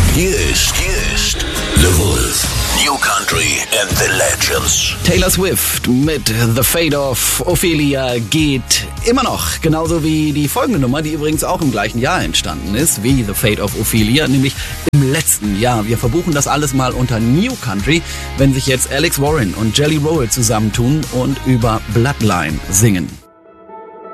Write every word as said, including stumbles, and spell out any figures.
Hier ist, hier ist The Wolf. New Country and the Legends. Taylor Swift mit The Fate of Ophelia geht immer noch. Genauso wie die folgende Nummer, die übrigens auch im gleichen Jahr entstanden ist, wie The Fate of Ophelia, nämlich im letzten Jahr. Wir verbuchen das alles mal unter New Country, wenn sich jetzt Alex Warren und Jelly Roll zusammentun und über Bloodline singen.